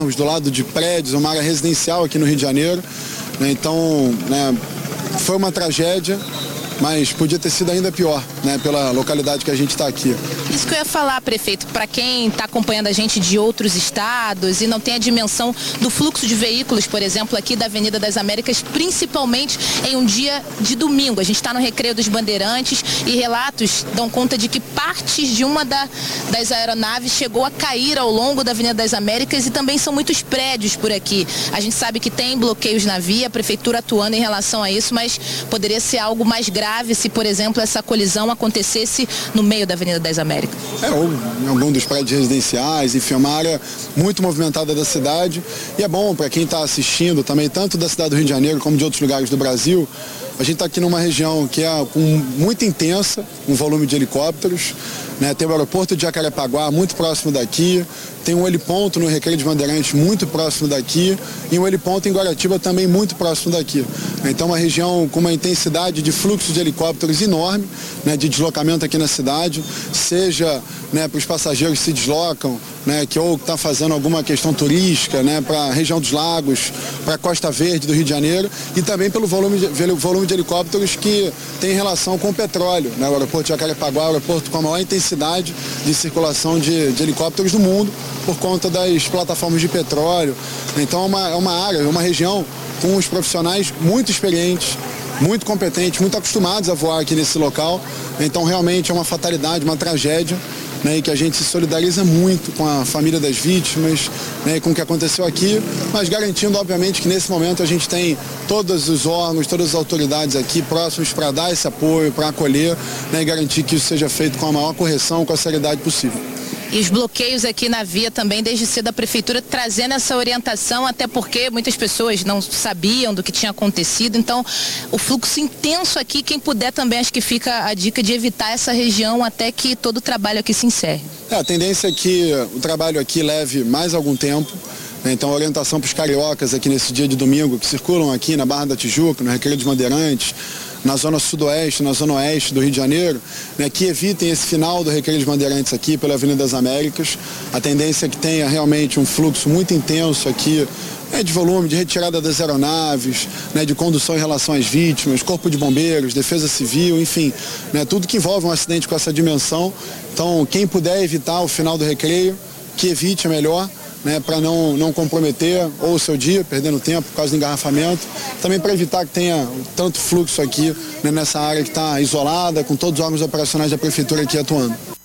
do lado de prédios, uma área residencial aqui no Rio de Janeiro, né? Então, né, foi uma tragédia, mas podia ter sido ainda pior, né, pela localidade que a gente está aqui. Isso que eu ia falar, prefeito, para quem está acompanhando a gente de outros estados e não tem a dimensão do fluxo de veículos, por exemplo, aqui da Avenida das Américas, principalmente em um dia de domingo. A gente está no Recreio dos Bandeirantes e relatos dão conta de que partes de uma das aeronaves chegou a cair ao longo da Avenida das Américas e também são muitos prédios por aqui. A gente sabe que tem bloqueios na via, a prefeitura atuando em relação a isso, mas poderia ser algo mais grave se, por exemplo, essa colisão acontecesse no meio da Avenida das Américas. Ou em algum dos prédios residenciais, enfim, uma área muito movimentada da cidade. E é bom para quem está assistindo também, tanto da cidade do Rio de Janeiro como de outros lugares do Brasil. A gente está aqui numa região que é muito intensa, um volume de helicópteros, né? Tem o aeroporto de Jacarepaguá muito próximo daqui, tem um heliponto no Recreio de Bandeirantes muito próximo daqui e um heliponto em Guaratiba também muito próximo daqui. Então uma região com uma intensidade de fluxo de helicópteros enorme, né, de deslocamento aqui na cidade, seja, né, para os passageiros que se deslocam, né, que ou está fazendo alguma questão turística, né, para a região dos lagos, para a Costa Verde do Rio de Janeiro e também pelo volume de helicópteros que tem relação com o petróleo, né, o aeroporto de Jacarepaguá é o aeroporto com a maior intensidade de circulação de helicópteros do mundo por conta das plataformas de petróleo. Então é uma área, uma região com os profissionais muito experientes, muito competentes, muito acostumados a voar aqui nesse local. Então realmente é uma fatalidade, uma tragédia, né, e que a gente se solidariza muito com a família das vítimas, né, e com o que aconteceu aqui, mas garantindo, obviamente, que nesse momento a gente tem todos os órgãos, todas as autoridades aqui próximos para dar esse apoio, para acolher, né, e garantir que isso seja feito com a maior correção, com a seriedade possível. E os bloqueios aqui na via também, desde cedo a prefeitura trazendo essa orientação, até porque muitas pessoas não sabiam do que tinha acontecido. Então, o fluxo intenso aqui, quem puder também, acho que fica a dica de evitar essa região até que todo o trabalho aqui se encerre. A tendência é que o trabalho aqui leve mais algum tempo. Então, a orientação para os cariocas aqui nesse dia de domingo, que circulam aqui na Barra da Tijuca, no Recreio dos Bandeirantes, na zona sudoeste, na zona oeste do Rio de Janeiro, né, que evitem esse final do Recreio dos Bandeirantes aqui pela Avenida das Américas. A tendência é que tenha realmente um fluxo muito intenso aqui, né, de volume, de retirada das aeronaves, né, de condução em relação às vítimas, Corpo de Bombeiros, Defesa Civil, enfim, né, tudo que envolve um acidente com essa dimensão. Então, quem puder evitar o final do recreio, que evite é melhor, né, para não comprometer ou o seu dia, perdendo tempo por causa do engarrafamento, também para evitar que tenha tanto fluxo aqui, né, nessa área que está isolada, com todos os órgãos operacionais da prefeitura aqui atuando.